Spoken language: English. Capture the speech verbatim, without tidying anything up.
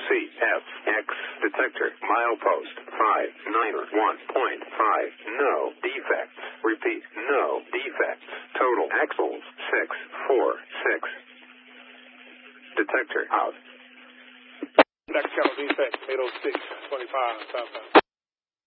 C F X detector milepost five nine one point five. No defects. Repeat, no defects. Total axles six four six. Detector out. Next channel defect eight oh six twenty-five southbound.